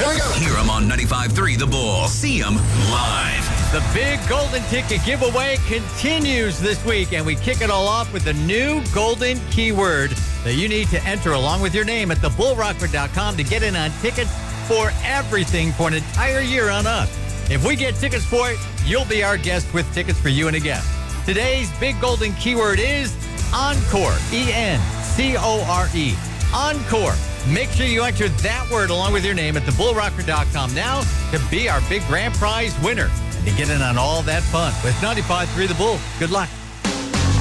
Here we go. Hear them on 95.3 The Bull. See them live. The big golden ticket giveaway continues this week, and we kick it all off with the new golden keyword that you need to enter along with your name at thebullrockford.com to get in on tickets for everything for an entire year on us. If we get tickets for it, you'll be our guest with tickets for you and a guest. Today's big golden keyword is Encore, E-N-C-O-R-E, Encore. Make sure you enter that word along with your name at thebullrockford.com now to be our big grand prize winner and to get in on all that fun with 95.3 The Bull. Good luck.